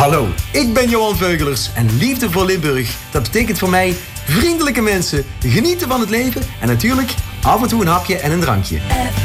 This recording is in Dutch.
Hallo, ik ben Johan Veugelers en liefde voor Limburg, dat betekent voor mij vriendelijke mensen, genieten van het leven en natuurlijk af en toe een hapje en een drankje.